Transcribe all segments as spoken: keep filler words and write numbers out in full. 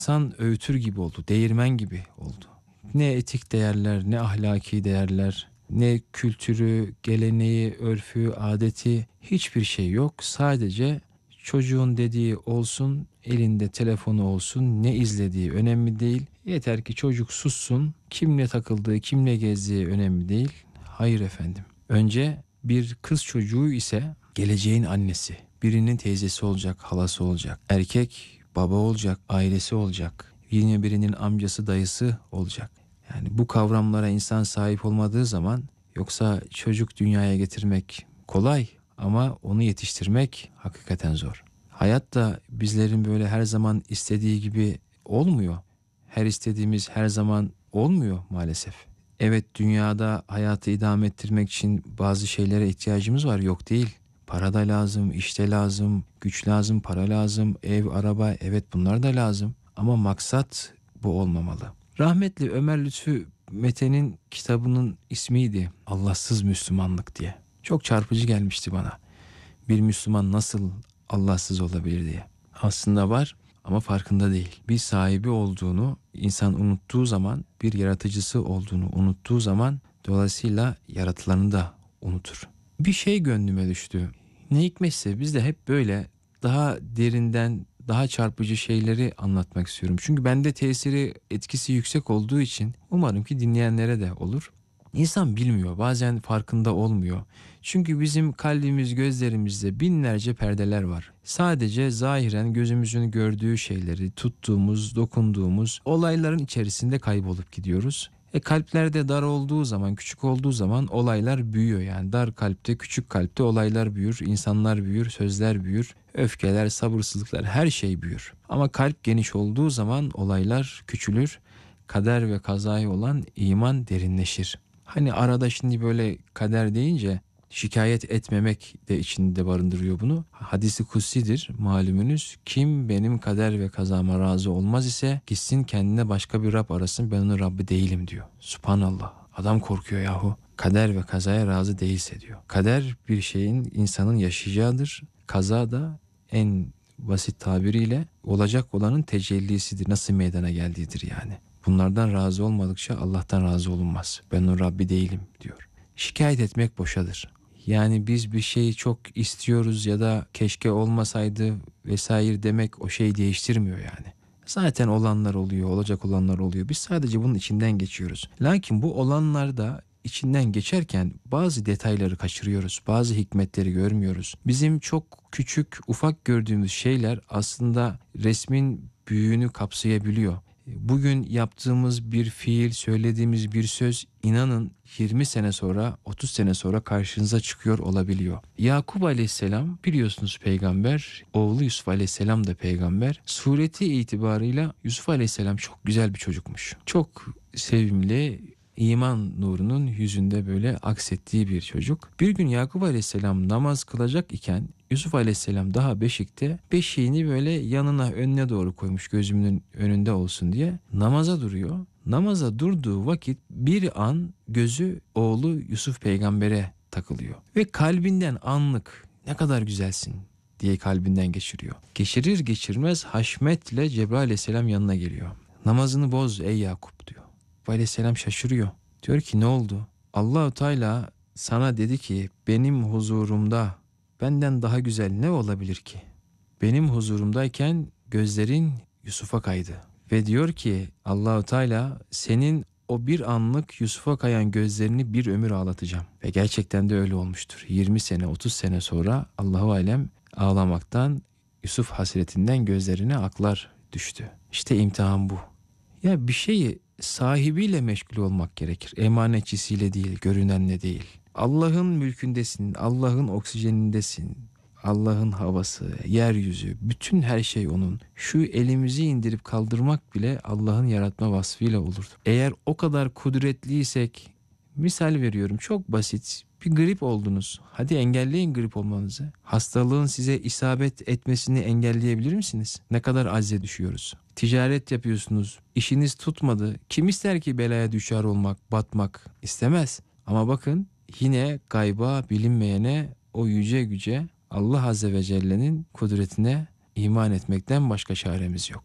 İnsan öğütür gibi oldu, değirmen gibi oldu. Ne etik değerler, ne ahlaki değerler, ne kültürü, geleneği, örfü, adeti, hiçbir şey yok. Sadece çocuğun dediği olsun, elinde telefonu olsun, ne izlediği önemli değil. Yeter ki çocuk sussun, kimle takıldığı, kimle gezdiği önemli değil. Hayır efendim. Önce bir kız çocuğu ise geleceğin annesi, birinin teyzesi olacak, halası olacak. Erkek baba olacak, ailesi olacak. Yine birinin amcası, dayısı olacak. Yani bu kavramlara insan sahip olmadığı zaman, yoksa çocuk dünyaya getirmek kolay ama onu yetiştirmek hakikaten zor. Hayat da bizlerin böyle her zaman istediği gibi olmuyor. Her istediğimiz her zaman olmuyor maalesef. Evet, dünyada hayatı idame ettirmek için bazı şeylere ihtiyacımız var, yok değil. Para da lazım, işte lazım, güç lazım, para lazım, ev, araba, evet bunlar da lazım. Ama maksat bu olmamalı. Rahmetli Ömer Lütfü Mete'nin kitabının ismiydi Allahsız Müslümanlık diye. Çok çarpıcı gelmişti bana. Bir Müslüman nasıl Allahsız olabilir diye. Aslında var ama farkında değil. Bir sahibi olduğunu insan unuttuğu zaman, bir yaratıcısı olduğunu unuttuğu zaman dolayısıyla yaratılanı da unutur. Bir şey gönlüme düştü. Ne hikmetse biz de hep böyle daha derinden, daha çarpıcı şeyleri anlatmak istiyorum. Çünkü bende tesiri, etkisi yüksek olduğu için umarım ki dinleyenlere de olur. İnsan bilmiyor, bazen farkında olmuyor. Çünkü bizim kalbimiz, gözlerimizde binlerce perdeler var. Sadece zahiren gözümüzün gördüğü şeyleri, tuttuğumuz, dokunduğumuz olayların içerisinde kaybolup gidiyoruz. E kalplerde dar olduğu zaman, küçük olduğu zaman olaylar büyüyor. Yani dar kalpte, küçük kalpte olaylar büyür, insanlar büyür, sözler büyür, öfkeler, sabırsızlıklar, her şey büyür. Ama kalp geniş olduğu zaman olaylar küçülür, kader ve kazaya olan iman derinleşir. Hani arada şimdi böyle kader deyince şikayet etmemek de içinde barındırıyor bunu. Hadisi kutsidir malumunuz. Kim benim kader ve kazama razı olmaz ise gitsin kendine başka bir Rab arasın, ben onun Rabbi değilim diyor. Subhanallah. Adam korkuyor yahu. Kader ve kazaya razı değilse diyor. Kader bir şeyin, insanın yaşayacağıdır. Kaza da en basit tabiriyle olacak olanın tecellisidir. Nasıl meydana geldiğidir yani. Bunlardan razı olmadıkça Allah'tan razı olunmaz. Ben onun Rabbi değilim diyor. Şikayet etmek boşadır. Yani biz bir şeyi çok istiyoruz ya da keşke olmasaydı vesaire demek o şeyi değiştirmiyor yani. Zaten olanlar oluyor, olacak olanlar oluyor. Biz sadece bunun içinden geçiyoruz. Lakin bu olanlarda içinden geçerken bazı detayları kaçırıyoruz. Bazı hikmetleri görmüyoruz. Bizim çok küçük, ufak gördüğümüz şeyler aslında resmin büyüğünü kapsayabiliyor. Bugün yaptığımız bir fiil, söylediğimiz bir söz, inanın yirmi sene sonra, otuz sene sonra karşınıza çıkıyor olabiliyor. Yakup Aleyhisselam biliyorsunuz peygamber, oğlu Yusuf Aleyhisselam da peygamber. Sureti itibarıyla Yusuf Aleyhisselam çok güzel bir çocukmuş. Çok sevimli, iman nurunun yüzünde böyle aksettiği bir çocuk. Bir gün Yakup Aleyhisselam namaz kılacak iken Yusuf Aleyhisselam daha beşikte, beşiğini böyle yanına, önüne doğru koymuş, gözümün önünde olsun diye namaza duruyor. Namaza durduğu vakit bir an gözü oğlu Yusuf peygambere takılıyor ve kalbinden anlık ne kadar güzelsin diye kalbinden geçiriyor. Geçirir geçirmez haşmetle Cebrail Aleyhisselam yanına geliyor. Namazını boz ey Yakup diyor. Aleyhisselam şaşırıyor. Diyor ki ne oldu? Allah-u Teala sana dedi ki benim huzurumda benden daha güzel ne olabilir ki? Benim huzurumdayken gözlerin Yusuf'a kaydı. Ve diyor ki Allah-u Teala senin o bir anlık Yusuf'a kayan gözlerini bir ömür ağlatacağım. Ve gerçekten de öyle olmuştur. yirmi sene otuz sene sonra Allahu alem ağlamaktan, Yusuf hasretinden gözlerine aklar düştü. İşte imtihan bu. Ya bir şeyi sahibiyle meşgul olmak gerekir. Emanetçisiyle değil, görünenle değil. Allah'ın mülkündesin, Allah'ın oksijenindesin, Allah'ın havası, yeryüzü, bütün her şey onun. Şu elimizi indirip kaldırmak bile Allah'ın yaratma vasfıyla olurdu. Eğer o kadar kudretliysek, misal veriyorum çok basit, bir grip oldunuz. Hadi engelleyin grip olmanızı. Hastalığın size isabet etmesini engelleyebilir misiniz? Ne kadar azze düşüyoruz. Ticaret yapıyorsunuz, işiniz tutmadı. Kim ister ki belaya düşer olmak, batmak istemez. Ama bakın yine gayba, bilinmeyene, o yüce güce Allah Azze ve Celle'nin kudretine iman etmekten başka çaremiz yok.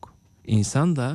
İnsan da